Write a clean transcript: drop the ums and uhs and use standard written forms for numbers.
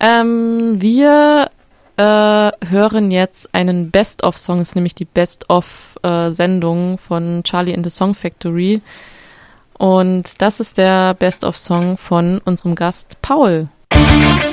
Wir hören jetzt einen Best-of-Song, ist nämlich die Best-of-Sendung von Charlie and the Song Factory. Und das ist der Best-of-Song von unserem Gast Paul.